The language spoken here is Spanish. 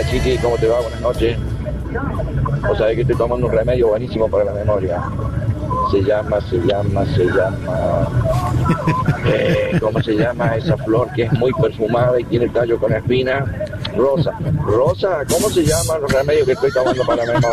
Chiqui, ¿cómo te va? Buenas noches. O sabés que estoy tomando un remedio buenísimo para la memoria. Se llama. ¿Cómo se llama esa flor que es muy perfumada y tiene el tallo con espina? Rosa. Rosa, ¿cómo se llaman los remedios que estoy tomando para la memoria?